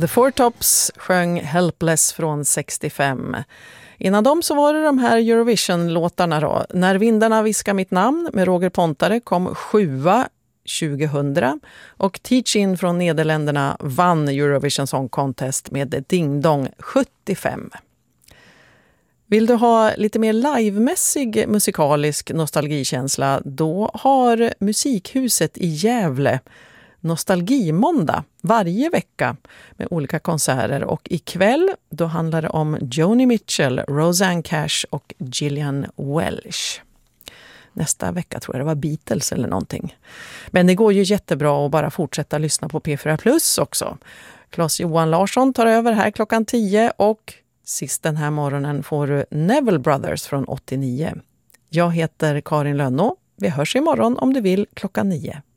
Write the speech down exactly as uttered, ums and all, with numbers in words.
The Four Tops sjöng Helpless från sextiofem. Innan dem så var det de här Eurovision-låtarna då. När vindarna viskar mitt namn med Roger Pontare kom sjua tjugohundra och Teach In från Nederländerna vann Eurovision Song Contest med Ding Dong sjuttiofem. Vill du ha lite mer livemässig musikalisk nostalgikänsla, då har Musikhuset i Gävle Nostalgimåndag varje vecka med olika konserter, och ikväll då handlar det om Joni Mitchell, Rosanne Cash och Gillian Welch. Nästa vecka tror jag det var Beatles eller någonting. Men det går ju jättebra att bara fortsätta lyssna på P fyra Plus också. Claes-Johan Larsson tar över här klockan tio, och sist den här morgonen får du Neville Brothers från åttionio. Jag heter Karin Lönno. Vi hörs imorgon om du vill klockan nio.